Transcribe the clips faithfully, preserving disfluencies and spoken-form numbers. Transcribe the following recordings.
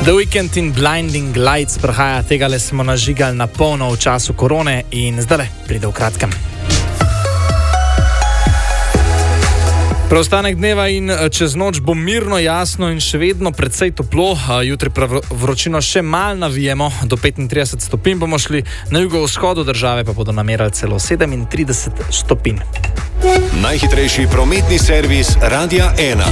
The Weekend in Blinding Lights prihaja, tega le smo nažigali na polno v času korone in zdaj pride v kratkem. Preostanek dneva in čez noč bo mirno, jasno in še vedno precej toplo. Jutri pa vročino še mal navijemo, do petintrideset stopinj bomo šli, na jugovzhodu države pa bodo namerali celo sedemintrideset stopinj. Najhitrejši prometni servis Radia ena.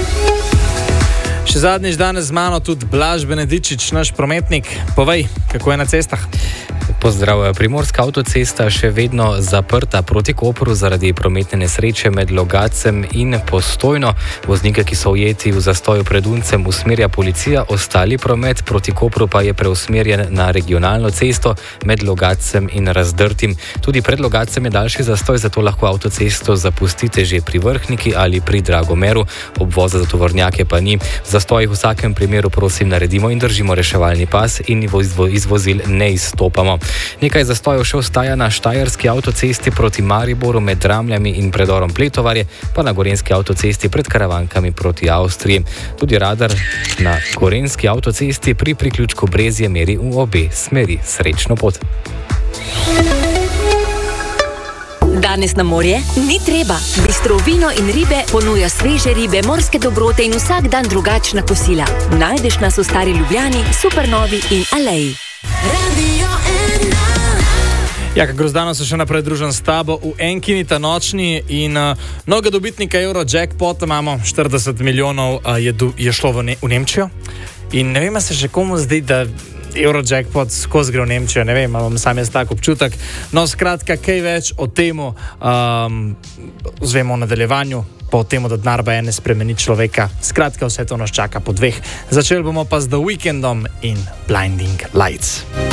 Še zadnjič danes z mano tudi Blaž Benedičič, naš prometnik. Povej, kako je na cestah? Pozdrav, Primorska avtocesta še vedno zaprta proti Kopru zaradi prometne nesreče med Logatcem in Postojno. Voznike, ki so ujeti v zastoju pred Uncem, usmerja policija, ostali promet proti Kopru pa je preusmerjen na regionalno cesto med Logatcem in Razdrtim. Tudi pred Logatcem je daljši zastoj, zato lahko avtocesto zapustite že pri Vrhniki ali pri Dragomeru, obvoza za tovornjake pa ni. Zastoj v vsakem primeru prosim naredimo in držimo reševalni pas in iz vozil ne izstopamo. Nekaj zastojev še ostaja na Štajerski avtocesti proti Mariboru med Dramljami in predorom Pletovarje, pa na Gorenjski avtocesti pred Karavankami proti Avstriji. Tudi radar na Gorenjski avtocesti pri priključku Brezje meri v obe smeri. Srečno pot! Danes na morje ni treba. Bistro vino in ribe ponuja sveže ribe, morske dobrote in vsak dan drugačna kosila. Najdeš nas v Stari Ljubljani, Supernovi in Aleji. Ja, kako zdano se še naprej družim s tabo v Enkini ta nočni in uh, mnogo dobitnika Eurojackpota imamo, štirideset milijonov uh, je, do, je šlo v, ne, v Nemčijo in ne vem, se še komu zdi, da Eurojackpot skozi gre v Nemčijo, ne vem, imam sam jaz tak občutek. No, skratka, kaj več o temu um, zvemo v nadaljevanju, pa o temu, da denar baje ne spremeni človeka. Skratka, vse to nas čaka po dveh. Začeli bomo pa z The Weekendom in Blinding Lights.